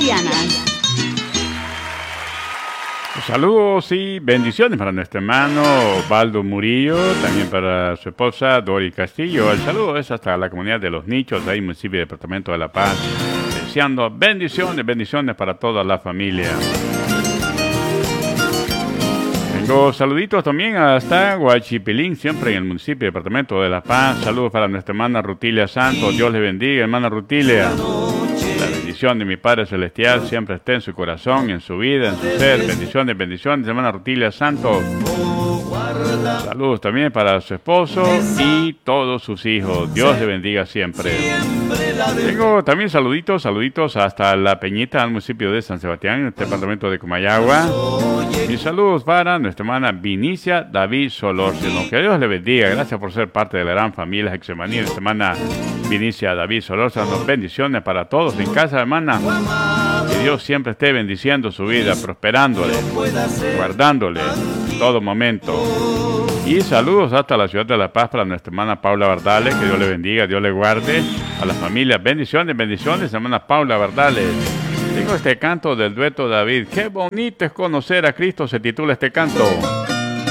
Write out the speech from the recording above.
cristianas. Saludos y bendiciones para nuestro hermano Baldo Murillo, también para su esposa Dori Castillo. El saludo es hasta la comunidad de Los Nichos, ahí municipio y departamento de La Paz. Deseando bendiciones para toda la familia. Tengo saluditos también hasta Huachipilín, siempre en el municipio y departamento de La Paz. Saludos para nuestra hermana Rutilia Santos. Dios le bendiga, hermana Rutilia. La bendición de mi Padre Celestial siempre esté en su corazón, en su vida, en su ser. Bendiciones, hermana Rutilia Santos. Saludos también para su esposo y todos sus hijos. Dios le bendiga siempre. Tengo también saluditos hasta La Peñita, al municipio de San Sebastián, en el departamento de Comayagua. Y saludos para nuestra hermana Vinicia David Solórzano. Que Dios le bendiga. Gracias por ser parte de la gran familia Hexemaní. Nuestra hermana Vinicia David Solórzano. Bendiciones para todos en casa, hermana. Que Dios siempre esté bendiciendo su vida, prosperándole, guardándole en todo momento. Y saludos hasta la ciudad de La Paz para nuestra hermana Paula Bardales. Que Dios le bendiga, Dios le guarde. A la familia, bendiciones, hermana Paula Bardales. Tengo este canto del dueto David. Qué bonito es conocer a Cristo, se titula este canto.